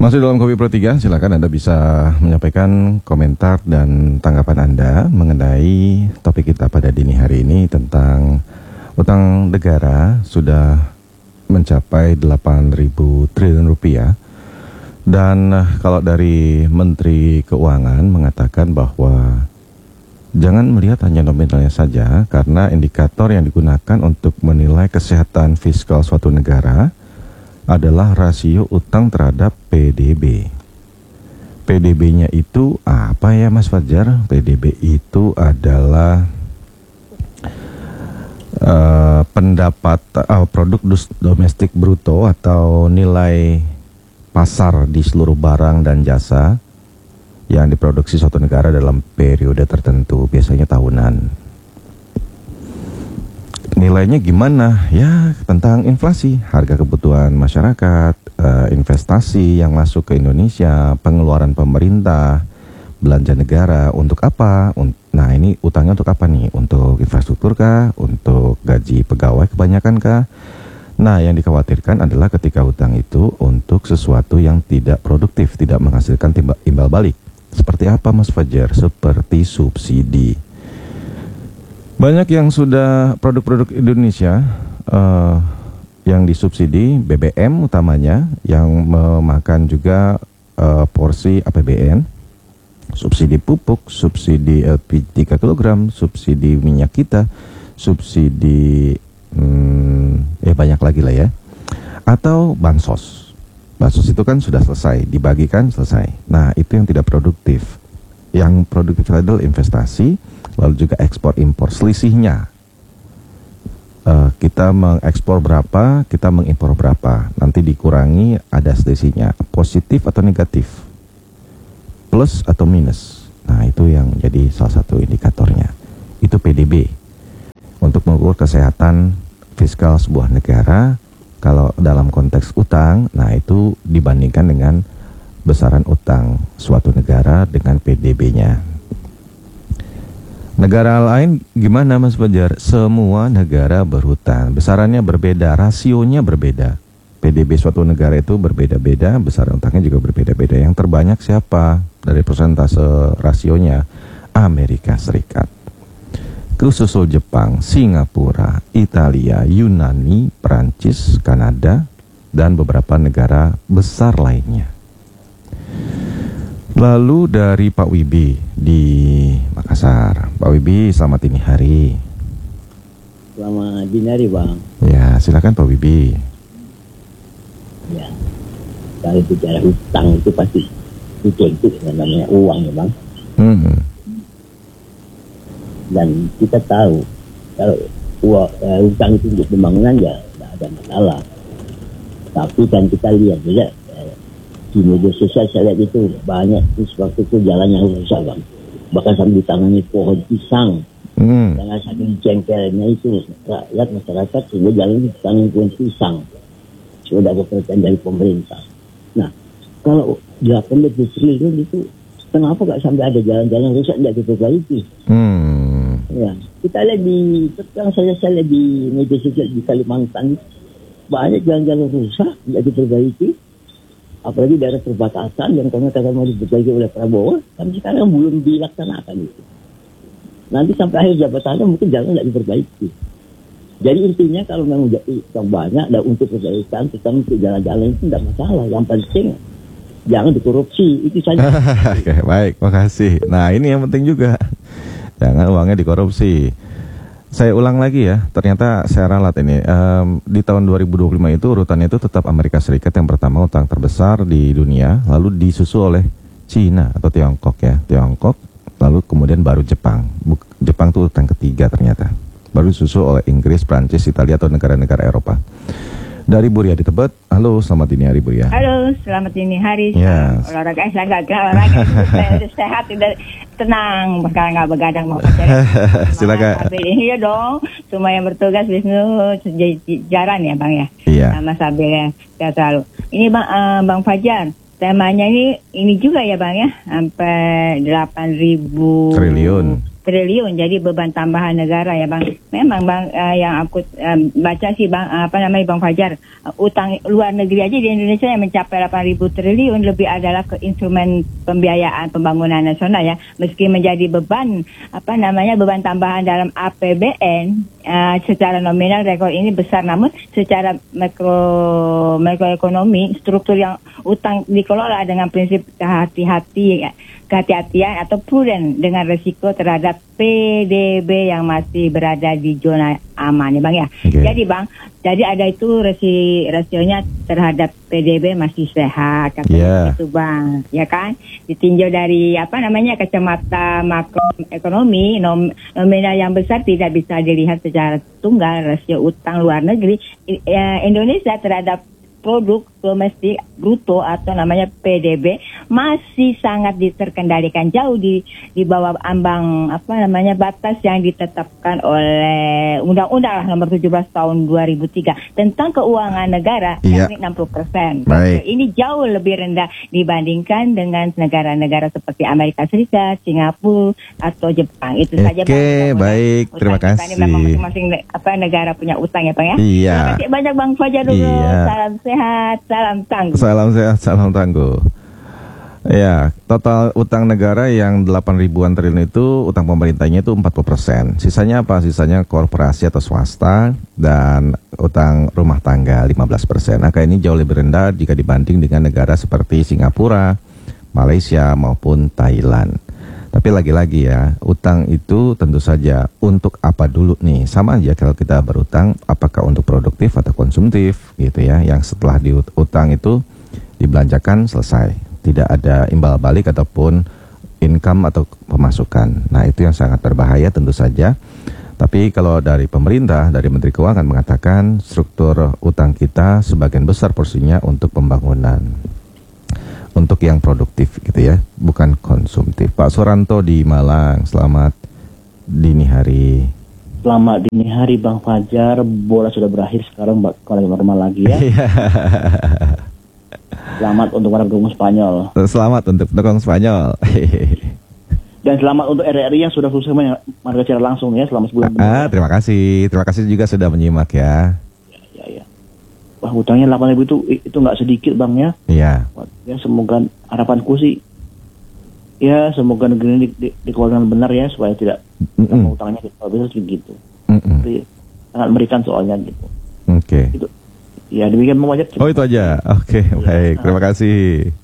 Masih dalam Kopi Pro 3, silakan Anda bisa menyampaikan komentar dan tanggapan Anda mengenai topik kita pada dini hari ini tentang utang negara sudah mencapai 8.000 triliun rupiah. Dan kalau dari Menteri Keuangan mengatakan bahwa jangan melihat hanya nominalnya saja, karena indikator yang digunakan untuk menilai kesehatan fiskal suatu negara adalah rasio utang terhadap PDB. PDB-nya itu apa ya Mas Fajar? PDB itu adalah produk domestik bruto atau nilai pasar di seluruh barang dan jasa yang diproduksi suatu negara dalam periode tertentu, biasanya tahunan. Nilainya gimana? Ya, tentang inflasi, harga kebutuhan masyarakat, investasi yang masuk ke Indonesia, pengeluaran pemerintah, belanja negara, untuk apa? Nah, ini utangnya untuk apa nih? Untuk infrastruktur kah? Untuk gaji pegawai kebanyakan kah? Nah, yang dikhawatirkan adalah ketika utang itu untuk sesuatu yang tidak produktif, tidak menghasilkan imbal balik. Seperti apa Mas Fajar? Seperti subsidi. Banyak yang sudah produk-produk Indonesia yang disubsidi, BBM utamanya, yang memakan juga porsi APBN, subsidi pupuk, subsidi LPG 3 kg, subsidi minyak kita, subsidi banyak lagi lah ya. Atau bansos. Bansos itu kan sudah selesai, dibagikan selesai. Nah, itu yang tidak produktif. Yang produktif adalah investasi, lalu juga ekspor impor. Selisihnya kita mengekspor berapa, kita mengimpor berapa, nanti dikurangi, ada selisihnya, positif atau negatif, plus atau minus. Nah, itu yang jadi salah satu indikatornya. Itu PDB untuk mengukur kesehatan fiskal sebuah negara. Kalau dalam konteks utang, nah itu dibandingkan dengan besaran utang suatu negara dengan PDB-nya. Negara lain gimana Mas Fajar? Semua negara berhutang, besarannya berbeda, rasionya berbeda. PDB suatu negara itu berbeda-beda, besaran utangnya juga berbeda-beda. Yang terbanyak siapa dari persentase rasionya? Amerika Serikat. Kesusul Jepang, Singapura, Italia, Yunani, Perancis, Kanada, dan beberapa negara besar lainnya. Lalu dari Pak Wibi di Makassar. Pak Wibi, selamat dini hari. Selamat dini hari, Bang. Ya, silakan Pak Wibi. Ya, kalau bicara hutang itu pasti itu namanya uang ya, Bang. Dan kita tahu kalau hutang itu untuk pembangunan ya tidak ada masalah. Tapi kan kita lihat juga di media sosial, saya lihat itu banyak waktu itu jalan yang rusak, Bang. Bahkan sampai ditangani pohon pisang. Dengan saking jengkelnya itu rakyat masyarakat sehingga jalan ditangani pohon pisang. Sudah ada perhatian dari pemerintah. Nah, kalau 8 triliun itu kenapa nggak sampai ada jalan-jalan rusak tidak diperbaiki? Ya, kita lihat saya lihat di media sosial di Kalimantan banyak jalan-jalan rusak tidak diperbaiki. Apalagi daerah perbatasan yang kata mau diperbaiki oleh Prabowo, tapi sekarang belum dilaksanakan itu. Nanti sampai akhir jabatannya mungkin jalan tidak diperbaiki. Jadi intinya kalau memang banyak dan untuk perbaikan, kita untuk jalan-jalan itu tidak masalah. Yang penting jangan dikorupsi, itu saja. Oke, baik, makasih. Nah, ini yang penting juga. Jangan uangnya dikorupsi. Saya ulang lagi ya, ternyata saya ralat ini. Di tahun 2025 itu urutannya itu tetap Amerika Serikat yang pertama, utang terbesar di dunia, lalu disusul oleh Cina atau Tiongkok ya. Tiongkok, lalu kemudian baru Jepang. Jepang itu utang ketiga ternyata. Baru disusul oleh Inggris, Prancis, Italia atau negara-negara Eropa. Dari Bu Ria di Tebet. Halo, selamat dini hari Bu Ria. Halo, selamat dini hari. Ya. Olahraga saya nggak olahraga, saya sehat, udah tenang, bakal nggak begadang mau silakan. Iya dong, semua yang bertugas Wisnu jaran ya Bang ya. Iya. Sama Sabil ya, sehat selalu. Ini Bang Fajar, temanya ini juga ya Bang ya, sampai 8.000 triliun. triliun, jadi beban tambahan negara ya Bang. Memang Bang, yang aku baca sih Bang, Bang Fajar, utang luar negeri aja di Indonesia yang mencapai 8.000 triliun lebih adalah ke instrumen pembiayaan pembangunan nasional ya. Meski menjadi beban beban tambahan dalam APBN, secara nominal rekor ini besar, namun secara makroekonomi struktur yang utang dikelola dengan prinsip kehati-hatian atau prudent dengan risiko terhadap PDB yang masih berada di zona aman ya Bang ya. Okay. Jadi Bang, ada itu rasionya terhadap PDB masih sehat katanya itu Bang, ya kan? Ditinjau dari kacamata makroekonomi, nominal yang besar tidak bisa dilihat secara tunggal. Rasio utang luar negeri Indonesia terhadap produk domestik bruto atau namanya PDB masih sangat terkendalikan, jauh di bawah ambang batas yang ditetapkan oleh Undang-Undang Nomor 17 Tahun 2003 tentang keuangan negara, yakni 60%. Ini jauh lebih rendah dibandingkan dengan negara-negara seperti Amerika Serikat, Singapura atau Jepang. Itu saja Bang. Baik, terima kasih. Memang masing-masing negara punya utang ya Bang ya. Iya. Terima kasih banyak Bang Fajar dulu. Salam sehat, salam tangguh. Salam sehat, salam tangguh. Ya, total utang negara yang 8 ribuan triliun itu utang pemerintahnya itu 40%. Sisanya apa? Sisanya korporasi atau swasta dan utang rumah tangga 15%. Angka ini jauh lebih rendah jika dibanding dengan negara seperti Singapura, Malaysia maupun Thailand. Tapi lagi-lagi ya, utang itu tentu saja untuk apa dulu nih? Sama aja kalau kita berutang, apakah untuk produktif atau konsumtif gitu ya. Yang setelah diutang itu dibelanjakan selesai. Tidak ada imbal balik ataupun income atau pemasukan. Nah itu yang sangat berbahaya tentu saja. Tapi kalau dari pemerintah, dari Menteri Keuangan mengatakan struktur utang kita sebagian besar porsinya untuk pembangunan. Untuk yang produktif gitu ya, bukan konsumtif. Pak Suranto di Malang, selamat dini hari. Selamat dini hari Bang Fajar, bola sudah berakhir sekarang kalau normal lagi ya. Selamat untuk para pendukung Spanyol. Selamat untuk pendukung Spanyol. Dan selamat untuk RRI yang sudah sukses menarik secara langsung ya selama sebulan. Terima kasih juga sudah menyimak ya. Ya. Wah, hutangnya 8.000 itu nggak sedikit Bang ya. Iya. Ya semoga harapanku sih ya semoga negeri ini dikeluarkan benar ya supaya tidak hutangnya kalau bisa segitu. Tapi sangat merikan soalnya gitu. Oke. Itu. Ya demikian Bang Fajar. Oh itu aja. Oke, baik. Terima kasih.